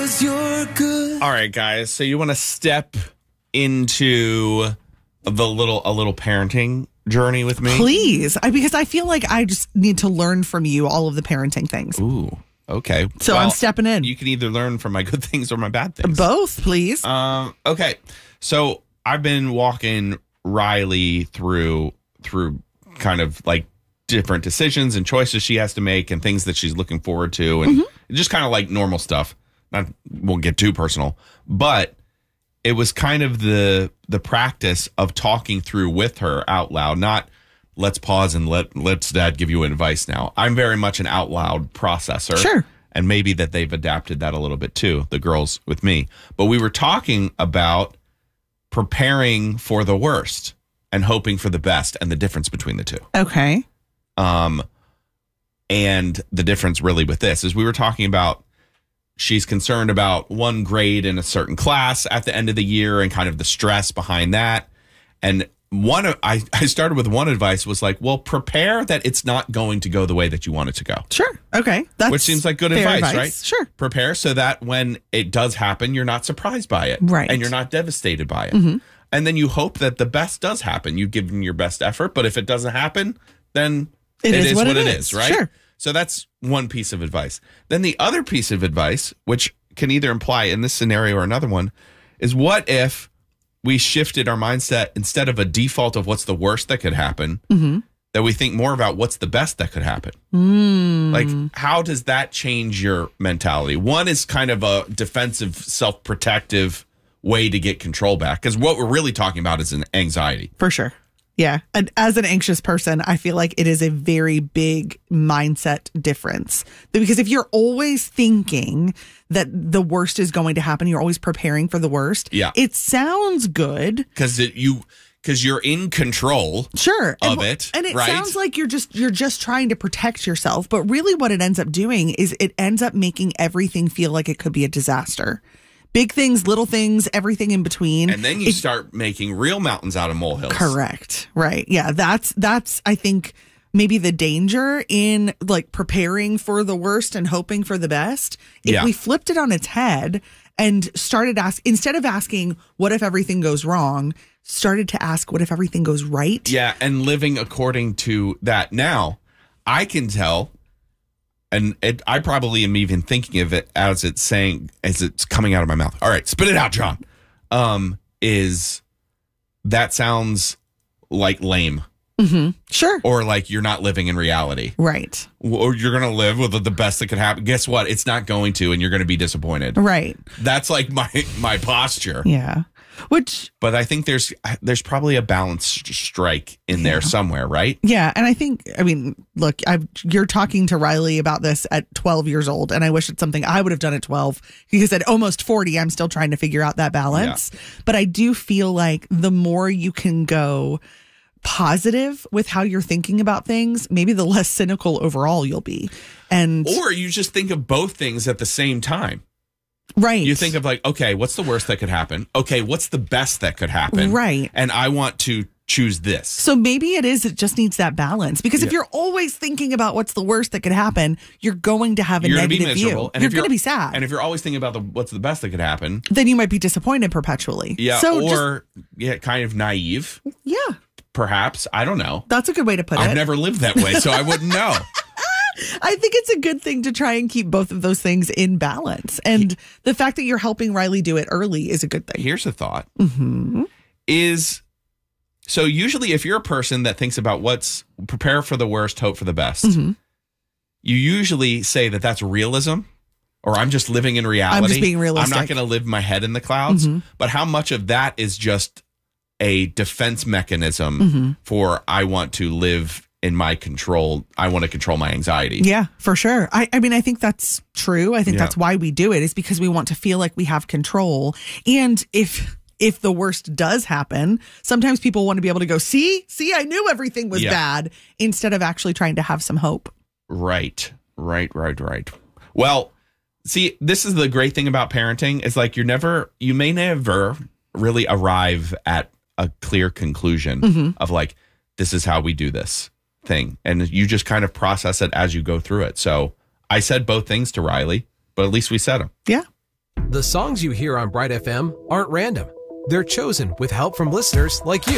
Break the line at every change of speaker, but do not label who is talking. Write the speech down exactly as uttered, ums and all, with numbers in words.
'cause you're good.
All right, guys. So you want to step into the little a little parenting journey with me?
Please. I, because I feel like I just need to learn from you all of the parenting things.
Ooh, okay.
So
well,
I'm stepping in.
You can either learn from my good things or my bad things.
Both, please.
Um, okay. So I've been walking Riley through through kind of like different decisions and choices she has to make and things that she's looking forward to and mm-hmm. just kind of like normal stuff. Not won't get too personal, but it was kind of the the practice of talking through with her out loud, not let's pause and let let's dad give you advice now. I'm very much an out loud processor.
Sure.
And maybe that they've adapted that a little bit too, the girls with me. But we were talking about preparing for the worst and hoping for the best and the difference between the two.
Okay.
Um, and the difference really with this is we were talking about she's concerned about one grade in a certain class at the end of the year and kind of the stress behind that. And one, I, I started with one advice was like, well, prepare that it's not going to go the way that you want it to go.
Sure. Okay. That's
Which seems like good advice,
advice,
right?
Sure.
Prepare so that when it does happen, you're not surprised by it.
Right.
And you're not devastated by it.
Mm-hmm.
And then you hope that the best does happen. You give them your best effort. But if it doesn't happen, then
it,
it
is,
is
what,
what
it
it
is.
is, right?
Sure.
So that's one piece of advice. Then the other piece of advice, which can either imply in this scenario or another one, is what if we shifted our mindset instead of a default of what's the worst that could happen, mm-hmm. that we think more about what's the best that could happen.
Mm.
Like, how does that change your mentality? One is kind of a defensive, self-protective way to get control back. Because what we're really talking about is an anxiety.
For sure. Yeah. And as an anxious person, I feel like it is a very big mindset difference. Because if you're always thinking that the worst is going to happen, you're always preparing for the worst.
Yeah.
It sounds good.
Because you because you're in control
sure.
of
and,
it.
And it
right?
sounds like you're just you're just trying to protect yourself. But really what it ends up doing is it ends up making everything feel like it could be a disaster. Big things, little things, everything in between.
And then you it, start making real mountains out of molehills.
Correct. Right. Yeah. That's, that's, I think, maybe the danger in like preparing for the worst and hoping for the best. If
yeah.
we flipped it on its head and started ask instead of asking, what if everything goes wrong, started to ask, what if everything goes right?
Yeah. And living according to that. Now, I can tell. And it, I probably am even thinking of it as it's saying, as it's coming out of my mouth. All right, spit it out, John. Um, is that sounds like lame.
Mm-hmm. Sure.
Or like you're not living in reality.
Right.
Or you're going to live with the best that could happen. Guess what? It's not going to, and you're going to be disappointed.
Right.
That's like my, my posture.
Yeah. Which,
but I think there's there's probably a balance strike in there yeah. somewhere, right?
Yeah, and I think, I mean, look, I've, you're talking to Riley about this at twelve years old, and I wish it's something I would have done at twelve, because at almost forty, I'm still trying to figure out that balance. Yeah. But I do feel like the more you can go positive with how you're thinking about things, maybe the less cynical overall you'll be. And
or you just think of both things at the same time.
Right.
You think of like, okay, what's the worst that could happen? Okay, what's the best that could happen?
Right.
And I want to choose this.
So maybe it is, it just needs that balance. Because yeah. if you're always thinking about what's the worst that could happen, you're going to have a
you're
negative
gonna be miserable.
view.
And
you're
you're
going to be sad.
And if you're always thinking about the what's the best that could happen,
then you might be disappointed perpetually.
Yeah.
So
or just, yeah, kind of naive.
Yeah.
Perhaps. I don't know.
That's a good way to put
I've
it.
I've never lived that way, so I wouldn't know.
I think it's a good thing to try and keep both of those things in balance. And the fact that you're helping Riley do it early is a good thing.
Here's a thought.
Mm-hmm.
Is so usually if you're a person that thinks about what's prepare for the worst, hope for the best,
mm-hmm.
you usually say that that's realism, or I'm just living in reality.
I'm just being realistic.
I'm not going to live my head in the clouds.
Mm-hmm.
But how much of that is just a defense mechanism
mm-hmm.
for I want to live in my control. I want to control my anxiety.
Yeah, for sure. I, I mean, I think that's true. I think
yeah.
that's why we do it, is because we want to feel like we have control. And if if the worst does happen, sometimes people want to be able to go, see, see, I knew everything was
yeah.
bad, instead of actually trying to have some hope.
Right, right, right, right. Well, see, this is the great thing about parenting is like you're never, you may never really arrive at a clear conclusion
mm-hmm.
of like, this is how we do this thing. And you just kind of process it as you go through it. So I said both things to Riley, but at least we said them.
Yeah.
The songs you hear on Bright F M aren't random. They're chosen with help from listeners like you.